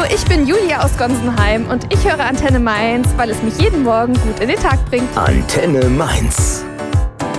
ich bin Julia aus Gonsenheim und ich höre Antenne Mainz, weil es mich jeden Morgen gut in den Tag bringt. Antenne Mainz.